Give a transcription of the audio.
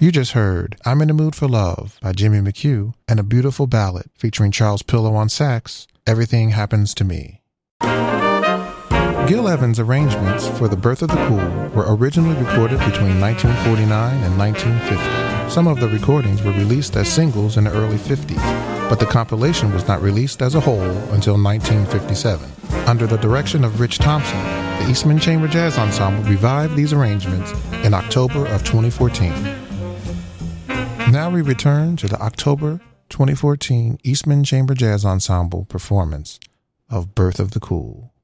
You just heard I'm in the Mood for Love by Jimmy McHugh and a beautiful ballad featuring Charles Pillow on sax, Everything Happens to Me. Gil Evans' arrangements for The Birth of the Cool were originally recorded between 1949 and 1950. Some of the recordings were released as singles in the early 50s, but the compilation was not released as a whole until 1957. Under the direction of Rich Thompson, the Eastman Chamber Jazz Ensemble revived these arrangements in October of 2014. Now we return to the October 2014 Eastman Chamber Jazz Ensemble performance of Birth of the Cool.